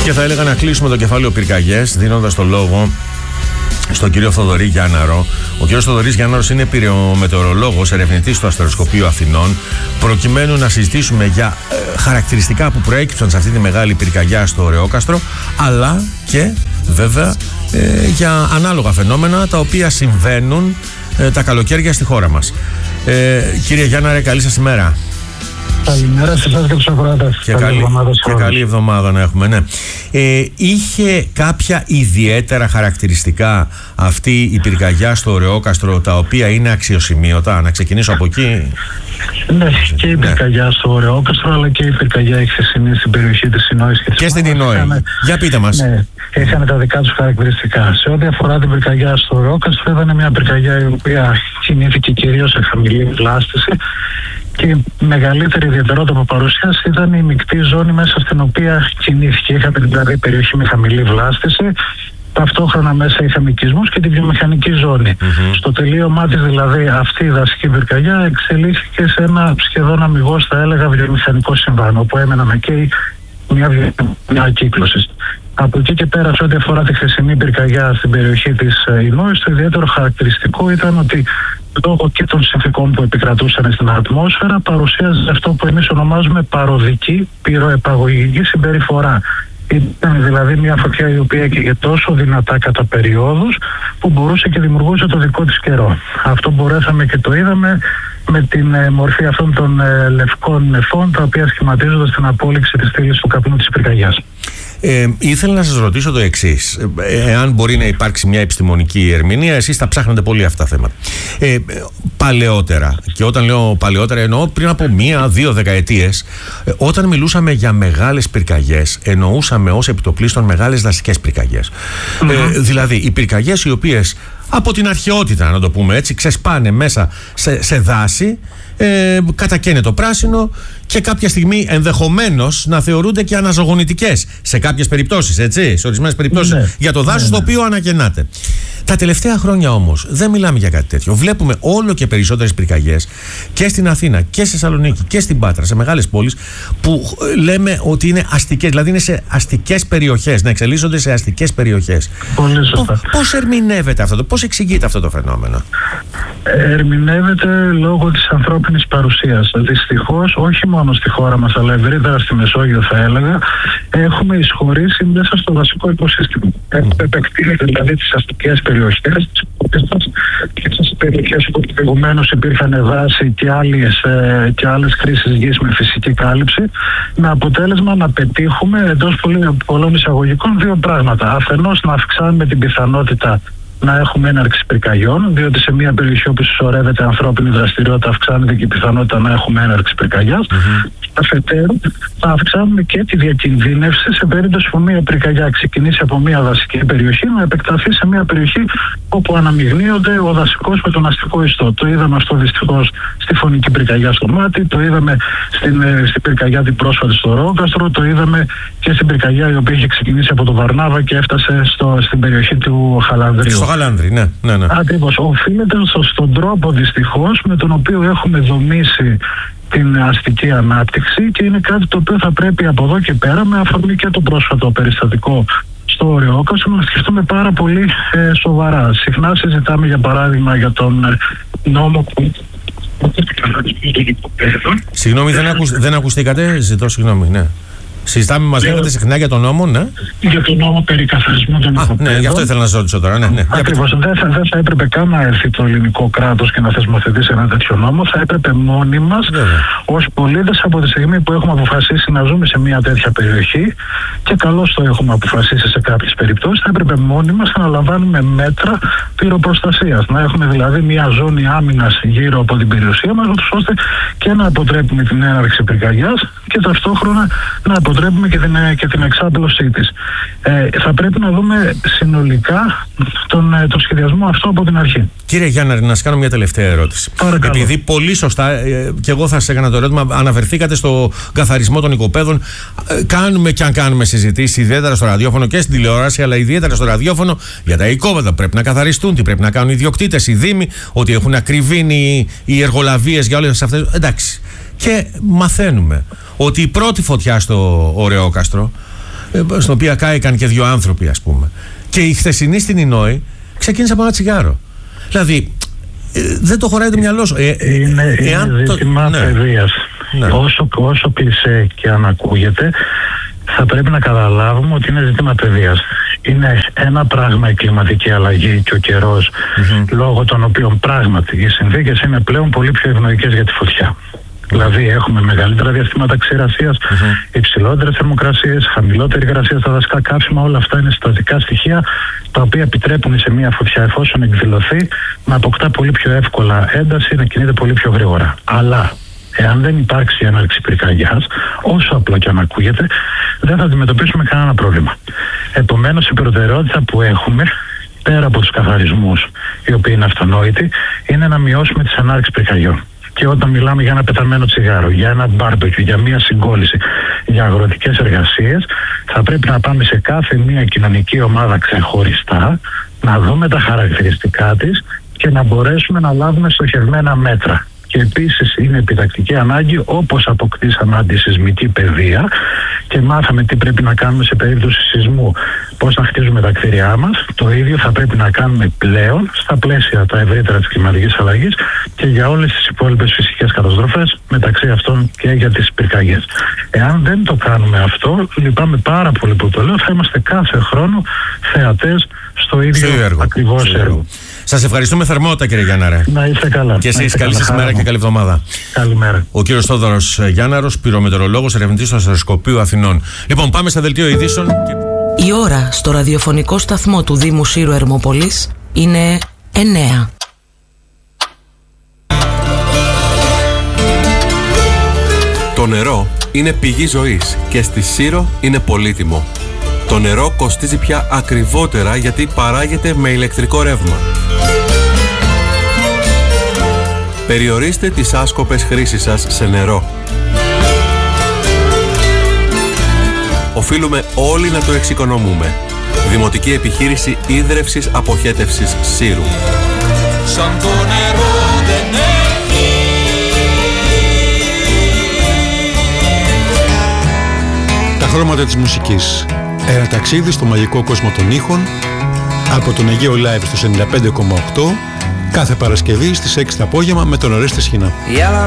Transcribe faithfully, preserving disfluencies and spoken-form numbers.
Και θα έλεγα να κλείσουμε το κεφάλαιο πυρκαγιές δίνοντας το λόγο στον κύριο Θοδωρή Γιάνναρο. Ο κύριος Θοδωρής Γιάνναρος είναι πυρομετεωρολόγος, ερευνητής του Αστροσκοπείου Αθηνών, προκειμένου να συζητήσουμε για ε, χαρακτηριστικά που προέκυψαν σε αυτή τη μεγάλη πυρκαγιά στο Ωρεόκαστρο, αλλά και βέβαια ε, για ανάλογα φαινόμενα τα οποία συμβαίνουν ε, τα καλοκαίρια στη χώρα μας. Ε, κύριε Γιάνναρε, καλή σας ημέρα. Καλημέρα σε εσάς και τους ακροατές. Και, καλή, εβδομάδα, και καλή εβδομάδα να έχουμε, ναι. Ε, είχε κάποια ιδιαίτερα χαρακτηριστικά αυτή η πυρκαγιά στο Ωρεόκαστρο, τα οποία είναι αξιοσημείωτα? Να ξεκινήσω από εκεί. Ναι, και η πυρκαγιά ναι. στο Ωρεόκαστρο, αλλά και η πυρκαγιά η χθεσινή στην περιοχή της Ινόης και της Και στην Ινόη. Είχαμε... Για πείτε μας. Ναι, είχαν τα δικά τους χαρακτηριστικά. Σε ό,τι αφορά την πυρκαγιά στο Ωρεόκαστρο, ήταν μια πυρκαγιά η οποία κινήθηκε κυρίως σε χαμηλή βλάστηση. Και η μεγαλύτερη ιδιαιτερότητα που παρουσίασε ήταν η μεικτή ζώνη μέσα στην οποία κινήθηκε. Είχαμε δηλαδή περιοχή με χαμηλή βλάστηση, ταυτόχρονα μέσα είχαμε οικισμούς και τη βιομηχανική ζώνη. Mm-hmm. Στο τελείωμά της δηλαδή αυτή η δασική πυρκαγιά εξελίχθηκε σε ένα σχεδόν αμιγώς θα έλεγα βιομηχανικό συμβάν, όπου έμενα με καίει μια βιομηχανική κύκλωση. Από εκεί και πέρα, σε ό,τι αφορά τη χθεσινή πυρκαγιά στην περιοχή της Ινόης, το ιδιαίτερο χαρακτηριστικό ήταν ότι λόγω και των συνθηκών που επικρατούσαν στην ατμόσφαιρα παρουσίαζε αυτό που εμείς ονομάζουμε παροδική πυροεπαγωγική συμπεριφορά. Ήταν δηλαδή μια φωτιά η οποία έκαιγε τόσο δυνατά κατά περιόδους που μπορούσε και δημιουργούσε το δικό της καιρό. Αυτό μπορέσαμε και το είδαμε με την ε, μορφή αυτών των ε, λευκών νεφών, τα οποία σχηματίζονται στην απόλυξη της στήλης του καπνού της πυρκαγιάς. Ε, ήθελα να σας ρωτήσω το εξής. Ε, εάν μπορεί να υπάρξει μια επιστημονική ερμηνεία, εσείς τα ψάχνετε πολύ αυτά τα θέματα. Ε, παλαιότερα, και όταν λέω παλαιότερα εννοώ πριν από μία-δύο δεκαετίες, ε, όταν μιλούσαμε για μεγάλες πυρκαγιές, εννοούσαμε ως επιτοπλίστων μεγάλες δασικές πυρκαγιές. Mm-hmm. Ε, δηλαδή, οι πυρκαγιές οι οποίες από την αρχαιότητα, να το πούμε έτσι, ξεσπάνε μέσα σε, σε δάση, ε, κατακαίνε το πράσινο και κάποια στιγμή ενδεχομένως να θεωρούνται και αναζωογονητικές σε κάποιες περιπτώσεις, έτσι, σε ορισμένες περιπτώσεις, ναι, για το δάσος, ναι, το οποίο ανακαινάται. Τα τελευταία χρόνια όμως δεν μιλάμε για κάτι τέτοιο. Βλέπουμε όλο και περισσότερες πυρκαγιές και στην Αθήνα και στη Θεσσαλονίκη και στην Πάτρα, σε μεγάλες πόλεις, που λέμε ότι είναι αστικές, δηλαδή είναι σε αστικές περιοχές, να εξελίσσονται σε αστικές περιοχές. Πολύ σωστά. Πώς ερμηνεύεται αυτό, πώς εξηγείται αυτό το φαινόμενο? Ερμηνεύεται λόγω της ανθρώπινης παρουσίας. Δυστυχώς, όχι μόνο στη χώρα μας, αλλά ευρύτερα στη Μεσόγειο, θα έλεγα, έχουμε εισχωρήσει μέσα στο δασικό οικοσύστημα. Έχουμε επεκτείνεται δηλαδή τις αστικές περιοχές, και τις περιοχές που προηγουμένως υπήρχαν δάση και άλλες, ε, και άλλες χρήσεις γης με φυσική κάλυψη, με αποτέλεσμα να πετύχουμε εντός πολλών εισαγωγικών δύο πράγματα. Αφενός να αυξάνουμε την πιθανότητα να έχουμε έναρξη πυρκαγιών, διότι σε μια περιοχή όπου συσσωρεύεται ανθρώπινη δραστηριότητα αυξάνεται και η πιθανότητα να έχουμε έναρξη πυρκαγιάς. Mm-hmm. Αφετέρου, θα αυξάνουμε και τη διακινδύνευση σε περίπτωση που μια πυρκαγιά ξεκινήσει από μια δασική περιοχή να επεκταθεί σε μια περιοχή όπου αναμειγνύονται ο δασικός με τον αστικό ιστό. Το είδαμε αυτό δυστυχώς στη φωνική πυρκαγιά στο Μάτι, το είδαμε στην, στην πυρκαγιά την πρόσφατη στο Ωρεόκαστρο, το είδαμε και στην πυρκαγιά η οποία είχε ξεκινήσει από το Βαρνάβα και έφτασε στο, στην περιοχή του Χαλανδρίου. Στο Χαλάνδρι, ναι, ναι, ναι. Ακριβώς. Οφείλεται στο, στον τρόπο δυστυχώς με τον οποίο έχουμε δομήσει την αστική ανάπτυξη, και είναι κάτι το οποίο θα πρέπει από εδώ και πέρα, με αφορμή και το πρόσφατο περιστατικό στο Ωρεόκαστρο, να σκεφτούμε πάρα πολύ ε, σοβαρά. Συχνά συζητάμε για παράδειγμα για τον ε, νόμο που... Συγγνώμη, δεν, ακουσ... δεν ακουστήκατε, ζητώ συγγνώμη, ναι. Συζητάμε, μας λέγατε συχνά για τον νόμο, ναι. Για τον νόμο περί καθαρισμού των οικοπαίδων. Ναι, γι' αυτό ήθελα να σας ρωτήσω τώρα. Ναι, ναι. Ακριβώς. Δεν θα, δεν θα έπρεπε καν να έρθει το ελληνικό κράτος και να θεσμοθετήσει ένα τέτοιο νόμο. Θα έπρεπε μόνοι μας, ως πολίτες, από τη στιγμή που έχουμε αποφασίσει να ζούμε σε μια τέτοια περιοχή, και καλώς το έχουμε αποφασίσει σε κάποιες περιπτώσεις, θα έπρεπε μόνοι μας να λαμβάνουμε μέτρα πυροπροστασίας. Να έχουμε δηλαδή μια ζώνη άμυνας γύρω από την περιουσία μας, ώστε και να αποτρέπουμε την έναρξη πυρκαγιάς και ταυτόχρονα να αποτρέπουμε και την, και την εξάπλωσή της. Ε, θα πρέπει να δούμε συνολικά τον, τον σχεδιασμό αυτό από την αρχή. Κύριε Γιάνναρη, να σας κάνω μια τελευταία ερώτηση. Παρακαλώ. Επειδή πολύ σωστά, ε, και εγώ θα σας έκανα το ερώτημα, αναφερθήκατε στο καθαρισμό των οικοπαίδων. Ε, κάνουμε και αν κάνουμε συζητήσεις, ιδιαίτερα στο ραδιόφωνο και στην τηλεόραση, αλλά ιδιαίτερα στο ραδιόφωνο, για τα οικόπεδα πρέπει να καθαριστούν, τι πρέπει να κάνουν οι ιδιοκτήτες, οι δήμοι, ότι έχουν ακριβήνει οι εργολαβίες για όλες αυτές. Εντάξει. Και μαθαίνουμε ότι η πρώτη φωτιά στο Ωρεόκαστρο στην οποία κάηκαν και δύο άνθρωποι, ας πούμε. Και η χθεσινή στην Ινόη ξεκίνησε από ένα τσιγάρο. Δηλαδή, ε, δεν το χωράει το μυαλό σου. Ε, ε, είναι ε, είναι ζήτημα το... παιδείας. Ναι. Όσο, όσο κλισέ και αν ακούγεται, θα πρέπει να καταλάβουμε ότι είναι ζήτημα παιδείας. Είναι ένα πράγμα η κλιματική αλλαγή και ο καιρός, mm-hmm. λόγω των οποίων πράγματι οι συνθήκες είναι πλέον πολύ πιο ευνοϊκές για τη φωτιά. Δηλαδή έχουμε μεγαλύτερα διαστήματα ξηρασίας, mm-hmm. υψηλότερες θερμοκρασίες, χαμηλότερη υγρασία στα δασικά καύσιμα. Όλα αυτά είναι συστατικά στοιχεία τα οποία επιτρέπουν σε μια φωτιά, εφόσον εκδηλωθεί, να αποκτά πολύ πιο εύκολα ένταση, να κινείται πολύ πιο γρήγορα. Αλλά εάν δεν υπάρξει έναρξη πυρκαγιάς, όσο απλό και αν ακούγεται, δεν θα αντιμετωπίσουμε κανένα πρόβλημα. Επομένως, η προτεραιότητα που έχουμε, πέρα από τους καθαρισμούς, οι οποίοι είναι αυτονόητοι, είναι να μειώσουμε τις ενάρξεις πυρκαγιών. Και όταν μιλάμε για ένα πεταμένο τσιγάρο, για ένα μπάρμπεκιου, για μια συγκόλληση, για αγροτικές εργασίες, θα πρέπει να πάμε σε κάθε μια κοινωνική ομάδα ξεχωριστά, να δούμε τα χαρακτηριστικά της και να μπορέσουμε να λάβουμε στοχευμένα μέτρα. Και επίσης είναι επιτακτική ανάγκη, όπως αποκτήσαμε αντισυσμική παιδεία και μάθαμε τι πρέπει να κάνουμε σε περίπτωση σεισμού, πώς να χτίζουμε τα κτίρια μας, το ίδιο θα πρέπει να κάνουμε πλέον στα πλαίσια τα ευρύτερα της κλιματικής αλλαγής και για όλες τις υπόλοιπες φυσικές καταστροφές, μεταξύ αυτών και για τις πυρκαγιές. Εάν δεν το κάνουμε αυτό, λυπάμαι πάρα πολύ που το λέω, θα είμαστε κάθε χρόνο θεατές στο ίδιο ακριβώς έργο. Σας ευχαριστούμε θερμότατα, κύριε Γιάνναρε. Να είστε καλά. Και εσείς καλή σας ημέρα και καλή εβδομάδα. Καλημέρα. Ο κύριος Θόδωρος Γιάνναρος, πυρομετεωρολόγος, ερευνητής του Αστροσκοπείου Αθηνών. Λοιπόν, πάμε στα δελτίο ειδήσεων. Και... Η ώρα στο ραδιοφωνικό σταθμό του Δήμου Σύρου Ερμοπολής είναι εννέα. Το νερό είναι πηγή ζωής και στη Σύρο είναι πολύτιμο. Το νερό κοστίζει πια ακριβότερα γιατί παράγεται με ηλεκτρικό ρεύμα. Περιορίστε τις άσκοπες χρήσεις σας σε νερό. Οφείλουμε όλοι να το εξοικονομούμε. Δημοτική επιχείρηση ίδρευσης αποχέτευσης Σύρου. Σαν το νερό δεν έχει. Τα χρώματα της μουσικής. Ένα ταξίδι στο μαγικό κόσμο των ήχων από τον Αιγαίο Live στο ενενήντα πέντε κόμμα οκτώ κάθε Παρασκευή στις έξι το απόγευμα με τον Ορέστη Σχοινά.